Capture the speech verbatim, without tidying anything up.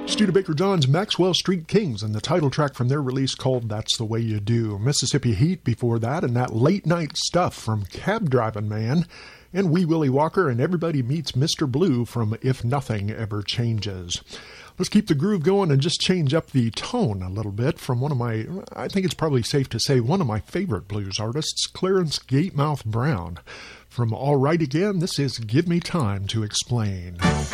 Studebaker John's Maxwell Street Kings and the title track from their release called That's the Way You Do. Mississippi Heat before that, and that late night stuff from Cab Driving Man, and Wee Willie Walker and Everybody Meets Mister Blue from If Nothing Ever Changes. Let's keep the groove going and just change up the tone a little bit from one of my, I think it's probably safe to say, one of my favorite blues artists, Clarence Gatemouth Brown. From All Right Again, this is Give Me Time to Explain.